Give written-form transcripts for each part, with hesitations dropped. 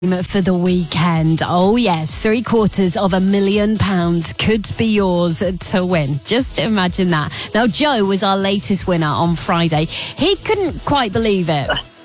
For the weekend. Oh yes, £750,000 could be yours to win. Just imagine that. Now Joe was our latest winner on Friday. He couldn't quite believe it.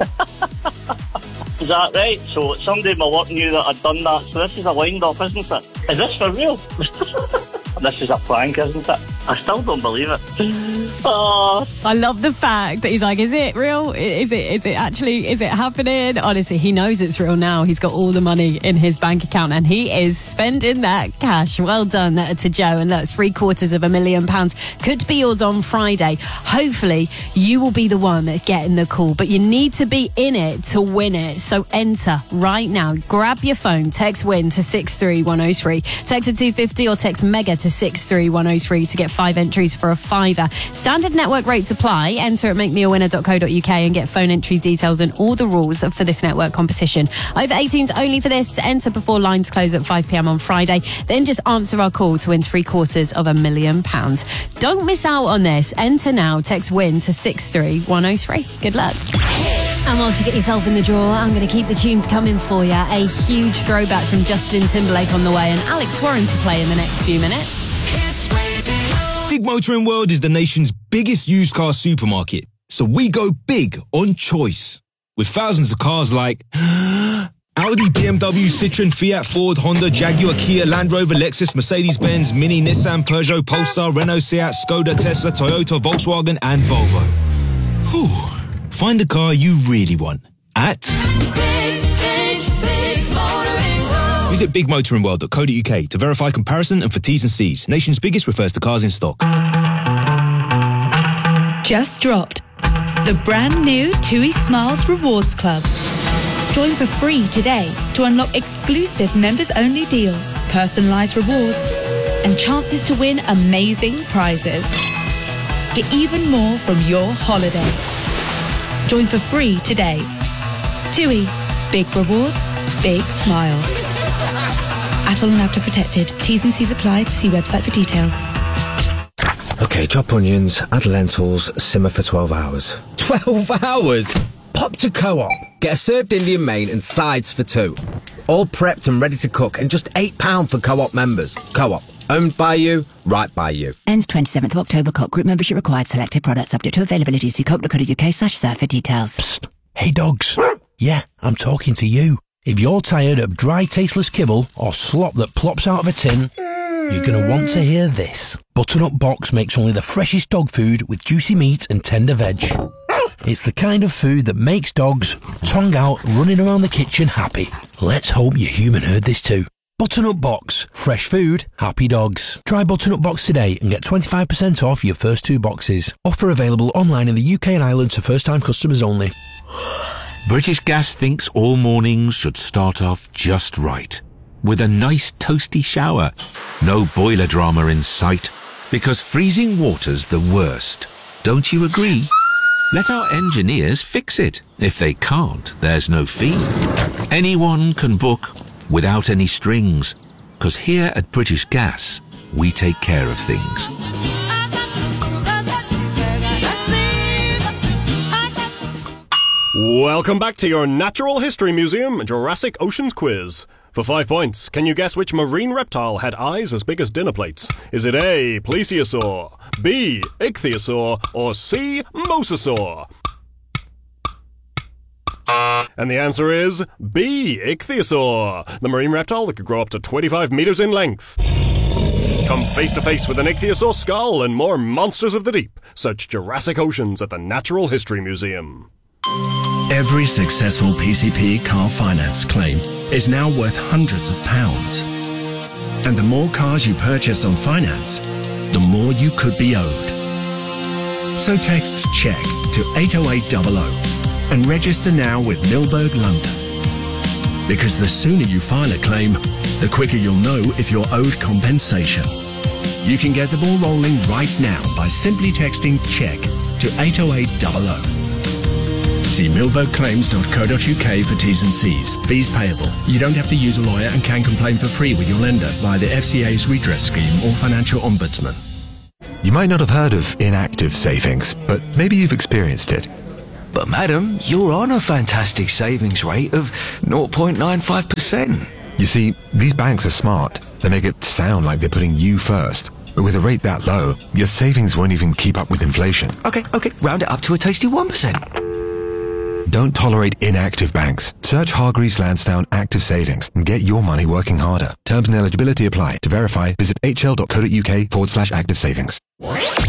Is that right? So somebody in my work knew that I'd done that. So this is a wind-up, isn't it? Is this for real? This is a prank, isn't it? I still don't believe it. Oh. I love the fact that he's like, is it real? Is it happening? Honestly, he knows it's real now. He's got all the money in his bank account and he is spending that cash. Well done to Joe. And look, £750,000 could be yours on Friday. Hopefully, you will be the one getting the call, but you need to be in it to win it. So enter right now. Grab your phone, text WIN to 63103. Text at 250 or text MEGA to 63103 to get 5 entries for a £5. Standard network rates apply. Enter at makemeawinner.co.uk and get phone entry details and all the rules for this network competition. Over 18s only for this. Enter before lines close at 5 p.m. on Friday. Then just answer our call to win £750,000. Don't miss out on this. Enter now. Text WIN to 63103. Good luck. And whilst you get yourself in the draw, I'm going to keep the tunes coming for you. A huge throwback from Justin Timberlake on the way and Alex Warren to play in the next few minutes. Big Motoring World is the nation's biggest used car supermarket, so we go big on choice. With thousands of cars like Audi, BMW, Citroen, Fiat, Ford, Honda, Jaguar, Kia, Land Rover, Lexus, Mercedes-Benz, Mini, Nissan, Peugeot, Polestar, Renault, Seat, Skoda, Tesla, Toyota, Volkswagen and Volvo. Whew. Find the car you really want at Visit bigmotoringworld.co.uk to verify comparison and for T's and C's. Nation's biggest refers to cars in stock. Just dropped the brand new TUI Smiles Rewards Club. Join for free today to unlock exclusive members-only deals, personalised rewards, and chances to win amazing prizes. Get even more from your holiday. Join for free today. TUI. Big rewards, big smiles. Atoll and Apta protected. T's and C's apply. See website for details. Okay, chop onions, add lentils, simmer for 12 hours. 12 hours? Pop to Co-op. Get a served Indian main and sides for 2. All prepped and ready to cook and just £8 for Co-op members. Co-op. Owned by you, right by you. Ends 27th of October. Co-op group membership required. Selected products subject to availability. See coop.co.uk/surf for details. Psst. Hey dogs. Yeah, I'm talking to you. If you're tired of dry, tasteless kibble or slop that plops out of a tin, you're going to want to hear this. Butternut Box makes only the freshest dog food with juicy meat and tender veg. It's the kind of food that makes dogs, tongue out, running around the kitchen happy. Let's hope your human heard this too. Butternut Box. Fresh food, happy dogs. Try Butternut Box today and get 25% off your first 2 boxes. Offer available online in the UK and Ireland to first-time customers only. British Gas thinks all mornings should start off just right, with a nice toasty shower. No boiler drama in sight, because freezing water's the worst. Don't you agree? Let our engineers fix it. If they can't, there's no fee. Anyone can book without any strings, because here at British Gas, we take care of things. Welcome back to your Natural History Museum Jurassic Oceans quiz. For 5 points, can you guess which marine reptile had eyes as big as dinner plates? Is it A, plesiosaur, B, ichthyosaur, or C, mosasaur? And the answer is B, ichthyosaur, the marine reptile that could grow up to 25 meters in length. Come face to face with an ichthyosaur skull and more monsters of the deep. Search Jurassic Oceans at the Natural History Museum. Every successful PCP car finance claim is now worth hundreds of pounds. And the more cars you purchased on finance, the more you could be owed. So text CHECK to 80800 and register now with Milberg London. Because the sooner you file a claim, the quicker you'll know if you're owed compensation. You can get the ball rolling right now by simply texting CHECK to 80800. See milbergclaims.co.uk for T's and C's. Fees payable. You don't have to use a lawyer and can complain for free with your lender via the FCA's redress scheme or financial ombudsman. You might not have heard of inactive savings, but maybe you've experienced it. But madam, you're on a fantastic savings rate of 0.95%. You see, these banks are smart. They make it sound like they're putting you first. But with a rate that low, your savings won't even keep up with inflation. Okay, round it up to a tasty 1%. Don't tolerate inactive banks. Search Hargreaves Lansdowne Active Savings and get your money working harder. Terms and eligibility apply. To verify, visit hl.co.uk/active savings.